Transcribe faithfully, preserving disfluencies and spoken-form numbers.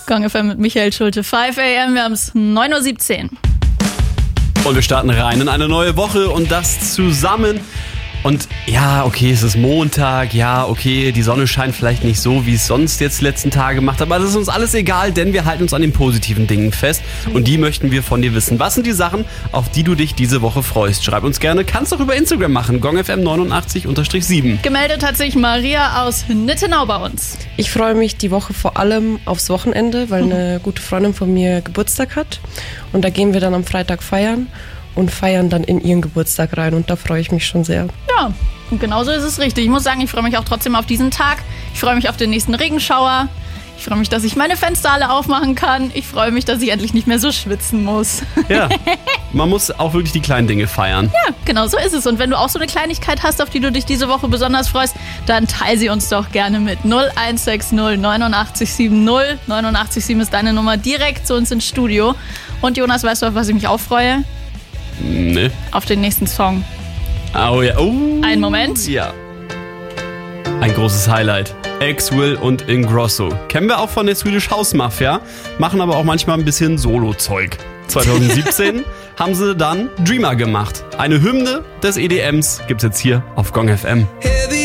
Gong F M mit Michael Schulte. fünf a m, wir haben es neun Uhr siebzehn. Und wir starten rein in eine neue Woche und das zusammen. Und ja, okay, es ist Montag, ja, okay, die Sonne scheint vielleicht nicht so, wie es sonst jetzt die letzten Tage macht, aber das ist uns alles egal, denn wir halten uns an den positiven Dingen fest und die möchten wir von dir wissen. Was sind die Sachen, auf die du dich diese Woche freust? Schreib uns gerne, kannst auch über Instagram machen, Gong F M neunundachtzig sieben. Gemeldet hat sich Maria aus Nittenau bei uns. Ich freue mich die Woche vor allem aufs Wochenende, weil eine gute Freundin von mir Geburtstag hat und da gehen wir dann am Freitag feiern. Und feiern dann in ihren Geburtstag rein. Und da freue ich mich schon sehr. Ja, und genauso ist es richtig. Ich muss sagen, ich freue mich auch trotzdem auf diesen Tag. Ich freue mich auf den nächsten Regenschauer. Ich freue mich, dass ich meine Fenster alle aufmachen kann. Ich freue mich, dass ich endlich nicht mehr so schwitzen muss. Ja, man muss auch wirklich die kleinen Dinge feiern. Ja, genau so ist es. Und wenn du auch so eine Kleinigkeit hast, auf die du dich diese Woche besonders freust, dann teile sie uns doch gerne mit. null eins sechs null neunundachtzig sieben null. neunundachtzig sieben ist deine Nummer, direkt zu uns ins Studio. Und Jonas, weißt du, auf was ich mich auch freue? Nee. Auf den nächsten Song. Oh ja. Oh. Einen Moment. Ja. Ein großes Highlight. X-Will und Ingrosso. Kennen wir auch von der Swedish House Mafia, machen aber auch manchmal ein bisschen Solo-Zeug. zwanzig siebzehn haben sie dann Dreamer gemacht. Eine Hymne des E D Ms gibt's jetzt hier auf Gong F M.